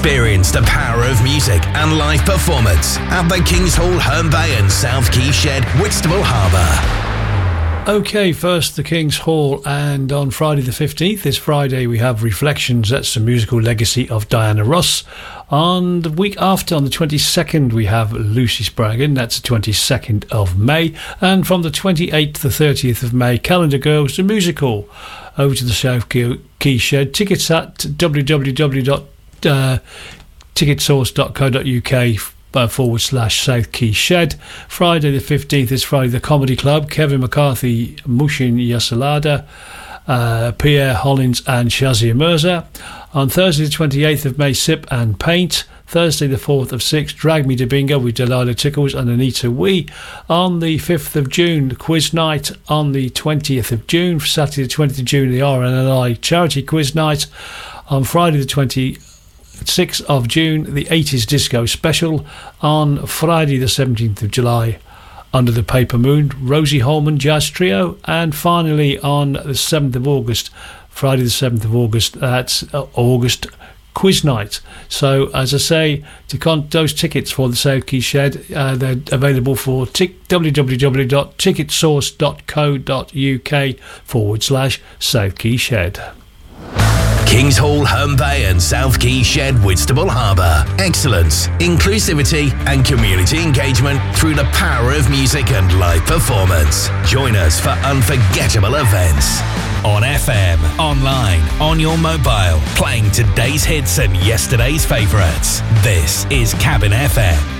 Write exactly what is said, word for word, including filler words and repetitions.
Experience the power of music and live performance at the Kings Hall, Herne Bay and South Quay Shed, Whitstable Harbour. Okay, first the King's Hall, and on Friday the fifteenth, this Friday, we have Reflections. That's the musical legacy of Diana Ross. On the week after, on the twenty-second, we have Lucy Spraggan. That's the twenty-second of May. And from the twenty-eighth to the thirtieth of May, Calendar Girls, the musical. Over to the South Quay Shed. Tickets at w w w dot ticket source dot co dot u k Uh, forward slash South Quay Shed. Friday the fifteenth is Friday the Comedy Club. Kevin McCarthy, Mushin Yasalada, uh, Pierre Hollins and Shazia Mirza. On Thursday the twenty-eighth of May, Sip and Paint. Thursday the fourth of six, Drag Me to Bingo with Delilah Tickles and Anita Wee. On the fifth of June, Quiz Night. On the twentieth of June, Saturday the twentieth of June, the R N L I Charity Quiz Night. On Friday the twentieth sixth of June, the eighties Disco Special. On Friday the seventeenth of July, Under the Paper Moon, Rosie Holman Jazz Trio. And finally on the seventh of August, Friday the seventh of August, that's uh, August Quiz Night. So as I say, to con- those tickets for the South Quay Shed, uh, they're available for t- w w w dot ticket source dot co dot u k forward slash South Quay Shed. Kings Hall, Herne Bay and South Quay Shed, Whitstable Harbour. Excellence, inclusivity and community engagement through the power of music and live performance. Join us for unforgettable events. On F M, online, on your mobile, playing today's hits and yesterday's favourites. This is Cabin F M.